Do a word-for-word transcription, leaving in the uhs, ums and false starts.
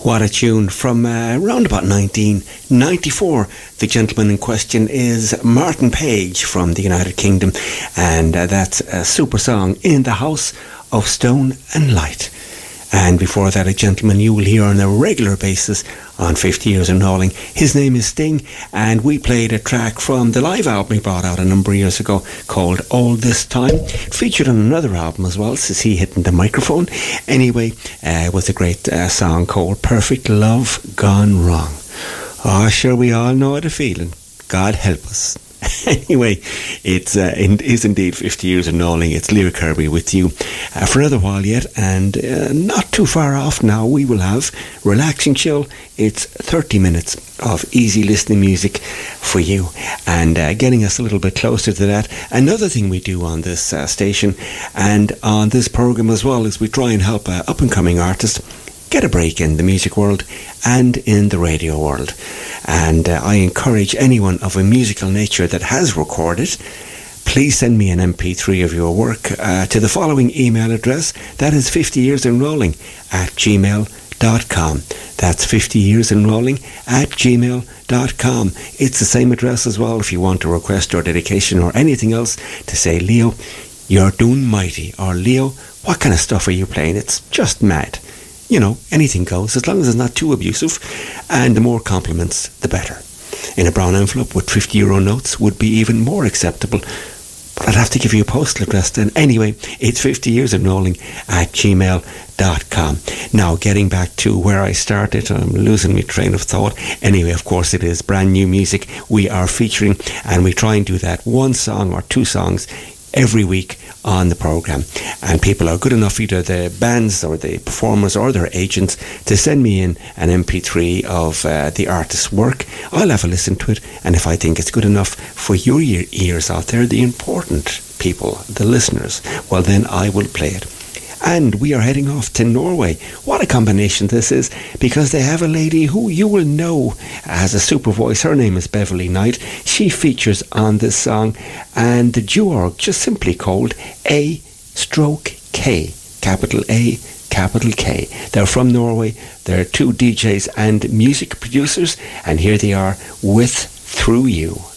What a tune from uh, around about nineteen ninety-four. The gentleman in question is Martin Page from the United Kingdom, and uh, that's a super song, In the House of Stone and Light. And before that, a gentleman you will hear on a regular basis on fifty Years in Knowling. His name is Sting, and we played a track from the live album he brought out a number of years ago called All This Time. It featured on another album as well, since he hitting the microphone. Anyway, uh, it was a great uh, song called Perfect Love Gone Wrong. Oh, sure, we all know the feeling. God help us. Anyway, it's uh, it is indeed fifty Years in Knowling. It's Leo Kirby with you uh, for another while yet, and uh, not too far off now we will have Relaxing Chill. It's thirty minutes of easy listening music for you, and uh, getting us a little bit closer to that. Another thing we do on this uh, station and on this program as well is we try and help uh, up-and-coming artists get a break in the music world and in the radio world. And uh, I encourage anyone of a musical nature that has recorded, please send me an M P three of your work uh, to the following email address. That is fifty years enrolling at gmail dot com. That's fifty years enrolling at gmail dot com. It's the same address as well if you want to request or dedication or anything else to say, Leo, you're doing mighty, or Leo, what kind of stuff are you playing? It's just mad. You know, anything goes, as long as it's not too abusive, and the more compliments, the better. In a brown envelope with fifty euro notes would be even more acceptable, but I'd have to give you a postal address then. Anyway, it's fifty years enrolling at gmail dot com. Now, getting back to where I started, I'm losing my train of thought. Anyway, of course, it is brand new music we are featuring, and we try and do that one song or two songs every week on the programme. And people are good enough, either the bands or the performers or their agents, to send me in an M P three of uh, the artist's work. I'll have a listen to it, and if I think it's good enough for your ears out there, the important people, the listeners, well then I will play it. And we are heading off to Norway. What a combination this is, because they have a lady who you will know has a super voice. Her name is Beverly Knight. She features on this song, and the duo just simply called A Stroke K, capital A, capital K. They're from Norway. They're two D Js and music producers, and here they are with Through You.